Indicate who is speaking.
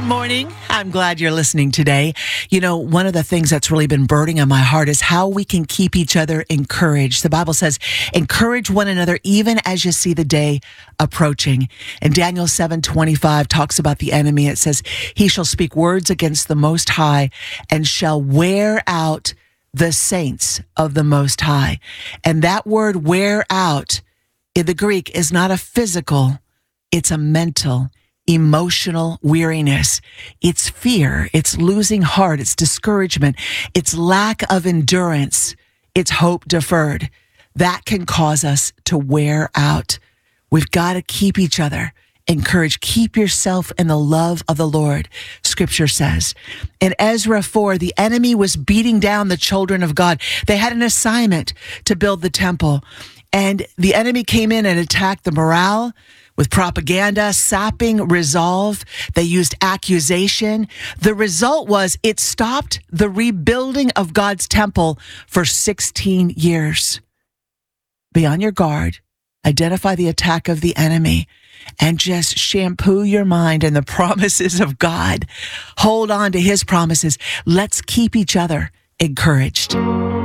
Speaker 1: Morning. I'm glad you're listening today. You know, one of the things that's really been burning on my heart is how we can keep each other encouraged. The Bible says, encourage one another even as you see the day approaching. And Daniel 7:25 talks about the enemy. It says, he shall speak words against the Most High and shall wear out the saints of the Most High. And that word wear out in the Greek is not a physical, it's a mental, emotional weariness. It's fear. It's losing heart. It's discouragement. It's lack of endurance. It's hope deferred. That can cause us to wear out. We've got to keep each other encouraged. Keep yourself in the love of the Lord, Scripture says. In Ezra 4, the enemy was beating down the children of God. They had an assignment to build the temple, and the enemy came in and attacked the morale with propaganda, sapping resolve. They used accusation. The result was it stopped the rebuilding of God's temple for 16 years. Be on your guard. Identify the attack of the enemy and just shampoo your mind in the promises of God. Hold on to his promises. Let's keep each other encouraged.